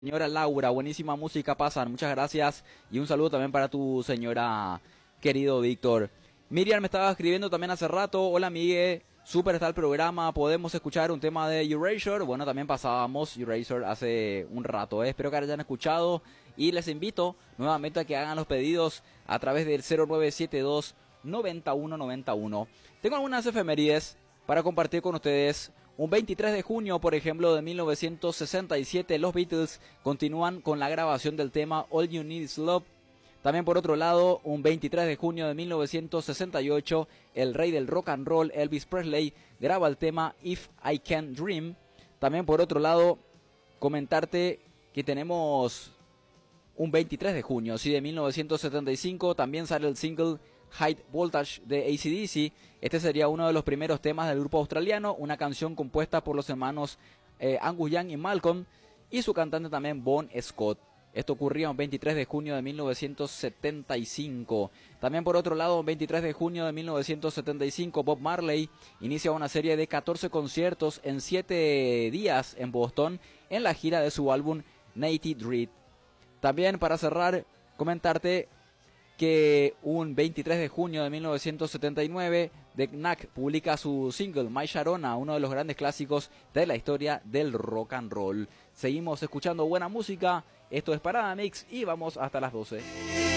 Señora Laura, buenísima música pasan, muchas gracias y un saludo también para tu señora, querido Víctor. Miriam me estaba escribiendo también hace rato, hola Miguel, súper está el programa, podemos escuchar un tema de Erasure, bueno también pasábamos Erasure hace un rato, espero que hayan escuchado y les invito nuevamente a que hagan los pedidos a través del 0972 9191. Tengo algunas efemérides para compartir con ustedes. Un 23 de junio, por ejemplo, de 1967, los Beatles continúan con la grabación del tema All You Need Is Love. También por otro lado, un 23 de junio de 1968, el rey del rock and roll, Elvis Presley, graba el tema If I Can Dream. También por otro lado, comentarte que tenemos un 23 de junio, sí, de 1975, también sale el single High Voltage de AC/DC. Este sería uno de los primeros temas del grupo australiano, una canción compuesta por los hermanos Angus Young y Malcolm y su cantante también Bon Scott. Esto ocurría el 23 de junio de 1975. También por otro lado, el 23 de junio de 1975, Bob Marley inicia una serie de 14 conciertos en 7 días en Boston en la gira de su álbum Native Dread. También para cerrar, comentarte que un 23 de junio de 1979, The Knack publica su single My Sharona, uno de los grandes clásicos de la historia del rock and roll. Seguimos escuchando buena música, esto es Parada Mix y vamos hasta las 12.